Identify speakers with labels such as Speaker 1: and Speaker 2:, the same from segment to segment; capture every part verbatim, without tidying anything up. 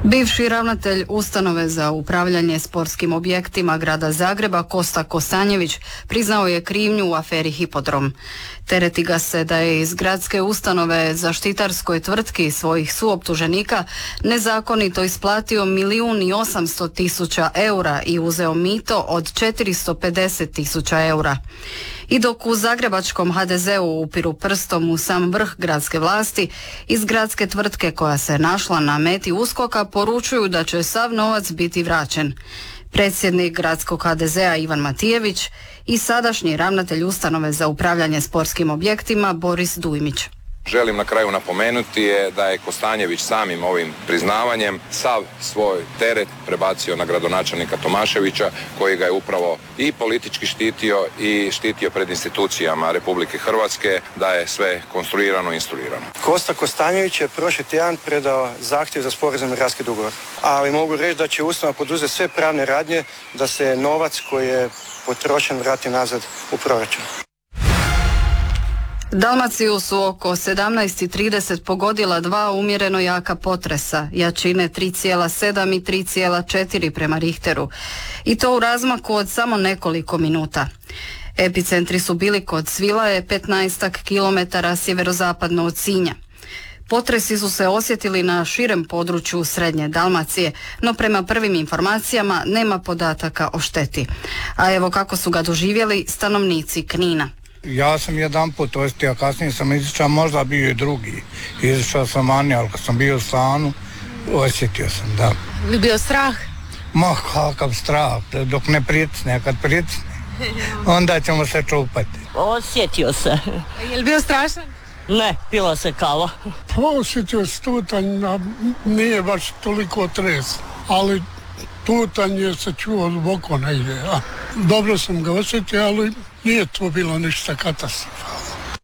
Speaker 1: Bivši ravnatelj ustanove za upravljanje sportskim objektima grada Zagreba Kosta Kostanjević priznao je krivnju u aferi Hipodrom. Tereti ga se da je iz gradske ustanove zaštitarskoj tvrtki svojih suoptuženika nezakonito isplatio milijun i osamsto tisuća eura i uzeo mito od četiristo pedeset tisuća eura. I dok u zagrebačkom ha de zeu upiru prstom u sam vrh gradske vlasti, iz gradske tvrtke koja se našla na meti uskoka poručuju da će sav novac biti vraćen. Predsjednik gradskog ha de zea Ivan Matijević i sadašnji ravnatelj ustanove za upravljanje sportskim objektima Boris Dujmić.
Speaker 2: Želim na kraju napomenuti je da je Kostanjević samim ovim priznavanjem sav svoj teret prebacio na gradonačelnika Tomaševića, koji ga je upravo i politički štitio i štitio pred institucijama Republike Hrvatske, da je sve konstruirano i instruirano.
Speaker 3: Kosta Kostanjević je prošli tjedan predao zahtjev za sporazumni raskid ugovora, ali mogu reći da će ustanova poduzeti sve pravne radnje da se novac koji je potrošen vrati nazad u proračun.
Speaker 1: Dalmaciju su oko sedamnaest i trideset pogodila dva umjereno jaka potresa, jačine tri zarez sedam i tri zarez četiri prema Richteru, i to u razmaku od samo nekoliko minuta. Epicentri su bili kod Svilaje, petnaestak kilometara sjeverozapadno od Sinja. Potresi su se osjetili na širem području srednje Dalmacije, no prema prvim informacijama nema podataka o šteti. A evo kako su ga doživjeli stanovnici Knina.
Speaker 4: Ja sam jedan put osjetio, a kasnije sam izišao, možda bio i drugi. Izišao sam manje, ali kad sam bio u stanu, osjetio sam, da.
Speaker 5: Je bio strah?
Speaker 4: Ma, kakav strah, dok ne pricne, kad pricne, onda ćemo se čupati.
Speaker 5: Osjetio se. Je li bio strašan? Ne, pila se kava.
Speaker 6: Osjetio se tutanj, nije baš toliko tres, ali tutanje se čuo duboko negdje. Dobro sam ga osjetio, ali nije to bilo ništa katastrofalno.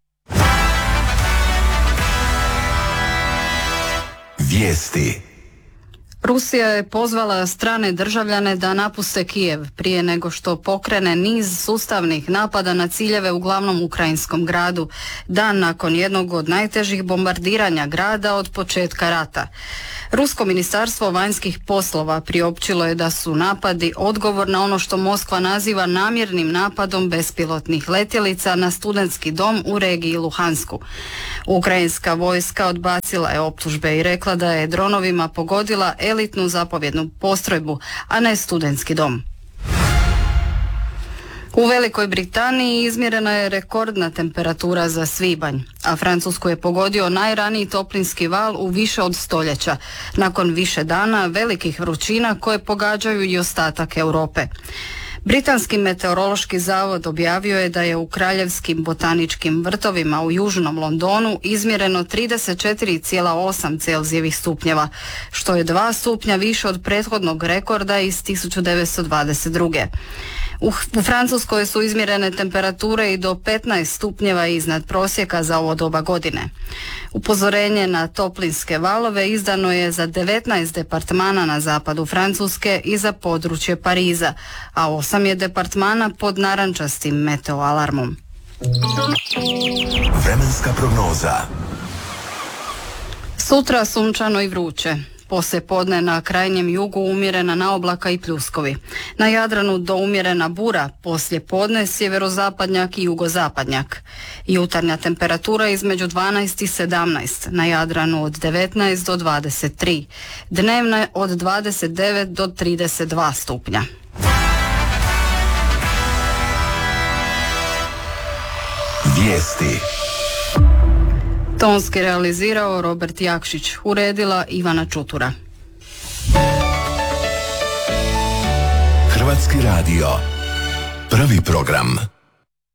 Speaker 7: Vijesti.
Speaker 1: Rusija je pozvala strane državljane da napuste Kijev prije nego što pokrene niz sustavnih napada na ciljeve u glavnom ukrajinskom gradu, dan nakon jednog od najtežih bombardiranja grada od početka rata. Rusko ministarstvo vanjskih poslova priopćilo je da su napadi odgovor na ono što Moskva naziva namjernim napadom bespilotnih letjelica na studentski dom u regiji Luhansku. Ukrajinska vojska odbacila je optužbe i rekla da je dronovima pogodila elitnu zapovjednu postrojbu, a ne studentski dom. U Velikoj Britaniji izmjerena je rekordna temperatura za svibanj, a Francusku je pogodio najraniji toplinski val u više od stoljeća, nakon više dana velikih vrućina koje pogađaju i ostatak Europe. Britanski meteorološki zavod objavio je da je u kraljevskim botaničkim vrtovima u južnom Londonu izmjereno trideset četiri zarez osam Celzijevih stupnjeva, što je dva stupnja više od prethodnog rekorda iz tisuću devetsto dvadeset druge. U, u Francuskoj su izmjerene temperature i do petnaest stupnjeva iznad prosjeka za ovo doba godine. Upozorenje na toplinske valove izdano je za devetnaest departmana na zapadu Francuske i za područje Pariza, a osam je departmana pod narančastim meteoalarmom.
Speaker 7: Vremenska prognoza.
Speaker 1: Sutra sunčano i vruće. Poslije podne na krajnjem jugu umjerena naoblaka i pljuskovi. Na Jadranu do umjerena bura, poslije podne sjeverozapadnjak i jugozapadnjak. Jutarnja temperatura između dvanaest i sedamnaest, na Jadranu od devetnaest do dvadeset tri, dnevna od dvadeset devet do trideset dva stupnja.
Speaker 7: Vijesti.
Speaker 1: Tonski realizirao Robert Jakšić, uredila Ivana Čutura.
Speaker 7: Hrvatski radio. Prvi program.